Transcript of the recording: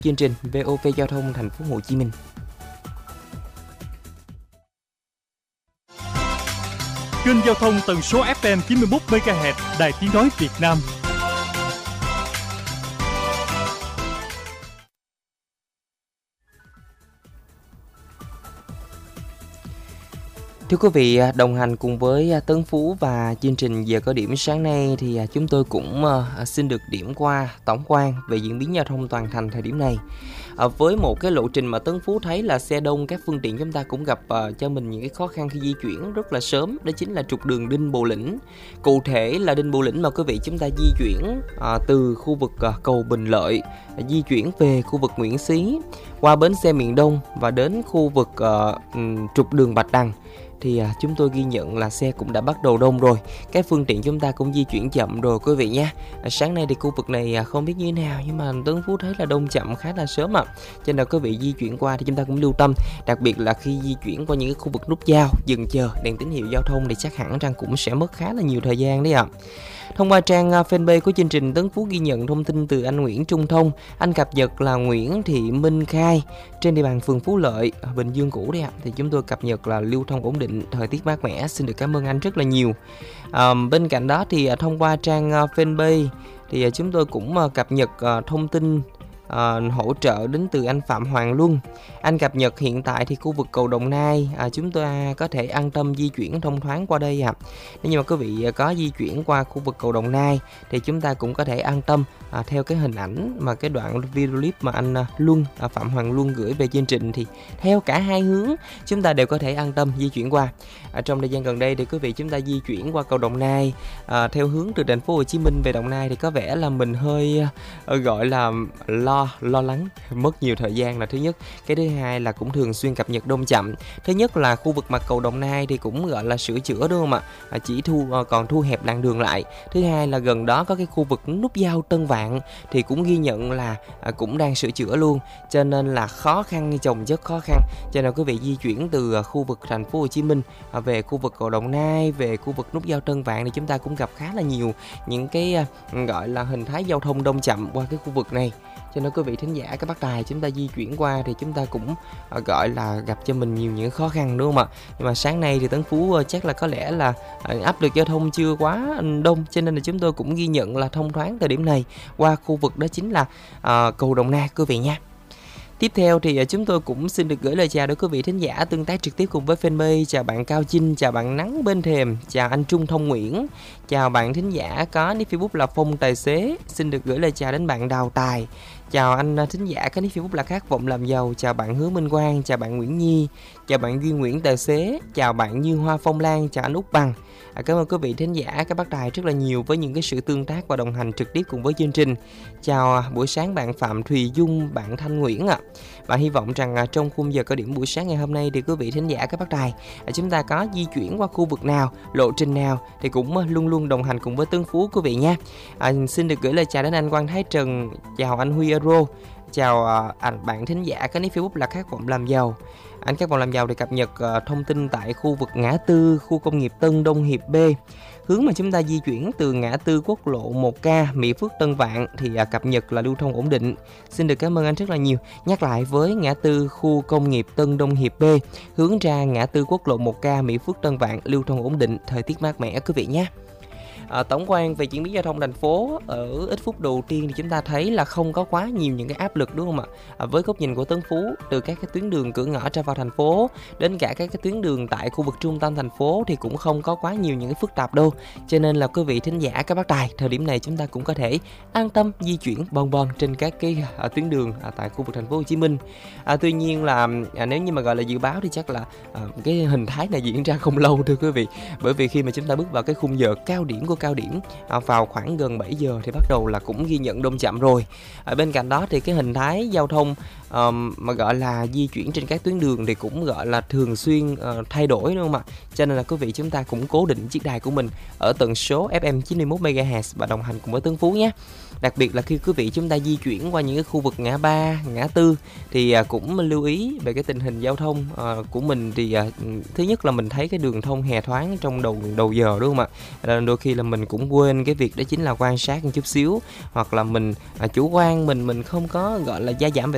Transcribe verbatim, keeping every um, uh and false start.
chương trình vê o vê Giao thông Thành phố Hồ Chí Minh. Kênh giao thông tần số ép em chín mươi mốt mê ga héc Đài Tiếng nói Việt Nam. Thưa quý vị, đồng hành cùng với Tấn Phú và chương trình Giờ Cao Điểm sáng nay thì chúng tôi cũng xin được điểm qua tổng quan về diễn biến giao thông toàn thành thời điểm này. Với một cái lộ trình mà Tấn Phú thấy là xe đông, các phương tiện chúng ta cũng gặp cho mình những cái khó khăn khi di chuyển rất là sớm, đó chính là trục đường Đinh Bộ Lĩnh. Cụ thể là Đinh Bộ Lĩnh mà quý vị chúng ta di chuyển từ khu vực cầu Bình Lợi, di chuyển về khu vực Nguyễn Xí, qua bến xe miền Đông và đến khu vực trục đường Bạch Đằng. Thì à, chúng tôi ghi nhận là xe cũng đã bắt đầu đông rồi, các phương tiện chúng ta cũng di chuyển chậm rồi quý vị nhé. À, sáng nay thì khu vực này à, không biết như thế nào nhưng mà Tấn Phú thấy là đông chậm khá là sớm ạ. À. Cho nên quý vị di chuyển qua thì chúng ta cũng lưu tâm, đặc biệt là khi di chuyển qua những cái khu vực nút giao, dừng chờ, đèn tín hiệu giao thông thì chắc hẳn rằng cũng sẽ mất khá là nhiều thời gian đấy ạ. À. Thông qua trang fanpage của chương trình, Tấn Phú ghi nhận thông tin từ anh Nguyễn Trung Thông. Anh cập nhật là Nguyễn Thị Minh Khai trên địa bàn phường Phú Lợi, Bình Dương cũ đấy ạ. Thì chúng tôi cập nhật là lưu thông ổn định, thời tiết mát mẻ. Xin được cảm ơn anh rất là nhiều. À, bên cạnh đó thì thông qua trang fanpage thì chúng tôi cũng cập nhật thông tin À, hỗ trợ đến từ anh Phạm Hoàng Luân. Anh cập nhật hiện tại thì khu vực cầu Đồng Nai à, chúng tôi có thể an tâm di chuyển thông thoáng qua đây ạ. À. Nếu như mà quý vị có di chuyển qua khu vực cầu Đồng Nai thì chúng ta cũng có thể an tâm à, theo cái hình ảnh mà cái đoạn video clip mà anh Luân à, Phạm Hoàng Luân gửi về chương trình thì theo cả hai hướng chúng ta đều có thể an tâm di chuyển qua. À, trong thời gian gần đây thì quý vị chúng ta di chuyển qua cầu Đồng Nai à, theo hướng từ thành phố Hồ Chí Minh về Đồng Nai thì có vẻ là mình hơi à, gọi là lo lo lắng, mất nhiều thời gian là thứ nhất. Cái thứ hai là cũng thường xuyên cập nhật đông chậm. Thứ nhất là khu vực mặt cầu Đồng Nai thì cũng gọi là sửa chữa đúng không ạ? À, chỉ thu còn thu hẹp làn đường lại. Thứ hai là gần đó có cái khu vực nút giao Tân Vạn thì cũng ghi nhận là à, cũng đang sửa chữa luôn. Cho nên là khó khăn chồng chất khó khăn. Cho nên quý vị di chuyển từ khu vực thành phố Hồ Chí Minh à, về khu vực cầu Đồng Nai, về khu vực nút giao Tân Vạn thì chúng ta cũng gặp khá là nhiều những cái à, gọi là hình thái giao thông đông chậm qua cái khu vực này. Cho nên quý vị thính giả các bác tài chúng ta di chuyển qua thì chúng ta cũng uh, gọi là gặp cho mình nhiều những khó khăn đúng không ạ? Nhưng mà sáng nay thì Tấn Phú uh, chắc là có lẽ là uh, áp lực giao thông chưa quá đông, cho nên là chúng tôi cũng ghi nhận là thông thoáng thời điểm này qua khu vực đó chính là uh, cầu Đồng Nai quý vị nha. Tiếp theo thì chúng tôi cũng xin được gửi lời chào đến quý vị thính giả tương tác trực tiếp cùng với fanpage. Chào bạn Cao Chinh, chào bạn Nắng Bên Thềm, chào anh Trung Thông Nguyễn, chào bạn thính giả có nick Facebook là Phong Tài Xế. Xin được gửi lời chào đến bạn Đào Tài. Chào anh thính giả có nick Facebook là Khát Vọng Làm Giàu, chào bạn Hứa Minh Quang, chào bạn Nguyễn Nhi, chào bạn Duy Nguyễn Tài Xế, chào bạn Như Hoa Phong Lan, chào anh Út Bằng. À, cảm ơn quý vị thính giả các bác tài rất là nhiều với những cái sự tương tác và đồng hành trực tiếp cùng với chương trình. Chào buổi sáng bạn Phạm Thùy Dung, bạn Thanh Nguyễn ạ. À. Và hy vọng rằng à, trong khung giờ cao điểm buổi sáng ngày hôm nay thì quý vị thính giả các bác tài à, chúng ta có di chuyển qua khu vực nào, lộ trình nào thì cũng luôn luôn đồng hành cùng với Tấn Phú quý vị nha. À, xin được gửi lời chào đến anh Quang Thái Trần, chào anh Huy Euro, chào à, anh bạn thính giả có nick Facebook là Khát Vọng Làm Giàu. Anh Khát Vọng Làm Giàu thì cập nhật uh, thông tin tại khu vực ngã tư khu công nghiệp Tân Đông Hiệp B. Hướng mà chúng ta di chuyển từ ngã tư quốc lộ một K Mỹ Phước Tân Vạn thì uh, cập nhật là lưu thông ổn định. Xin được cảm ơn anh rất là nhiều. Nhắc lại với ngã tư khu công nghiệp Tân Đông Hiệp B, hướng ra ngã tư quốc lộ một K Mỹ Phước Tân Vạn lưu thông ổn định, thời tiết mát mẻ quý vị nhé. À, tổng quan về diễn biến giao thông thành phố ở ít phút đầu tiên thì chúng ta thấy là không có quá nhiều những cái áp lực đúng không ạ? À, với góc nhìn của Tấn Phú, từ các cái tuyến đường cửa ngõ ra vào thành phố đến cả các cái tuyến đường tại khu vực trung tâm thành phố thì cũng không có quá nhiều những cái phức tạp đâu. Cho nên là quý vị thính giả các bác tài, thời điểm này chúng ta cũng có thể an tâm di chuyển bon bon trên các cái à, tuyến đường à, tại khu vực thành phố Hồ Chí Minh. À, tuy nhiên là à, nếu như mà gọi là dự báo thì chắc là à, cái hình thái này diễn ra không lâu thưa quý vị, bởi vì khi mà chúng ta bước vào cái khung giờ cao điểm của cao điểm à, vào khoảng gần bảy giờ thì bắt đầu là cũng ghi nhận đông chậm rồi. Ở bên cạnh đó thì cái hình thái giao thông um, mà gọi là di chuyển trên các tuyến đường thì cũng gọi là thường xuyên uh, thay đổi đúng không ạ? Cho nên là quý vị chúng ta cũng cố định chiếc đài của mình ở tần số ép em chín mươi mốt mê ga héc và đồng hành cùng với Tấn Phú nhé. Đặc biệt là khi quý vị chúng ta di chuyển qua những cái khu vực ngã ba, ngã tư thì uh, cũng lưu ý về cái tình hình giao thông uh, của mình thì uh, thứ nhất là mình thấy cái đường thông hè thoáng trong đầu đầu giờ đúng không ạ? Đôi khi là mình cũng quên cái việc đó chính là quan sát một chút xíu, hoặc là mình à, chủ quan mình mình không có gọi là gia giảm về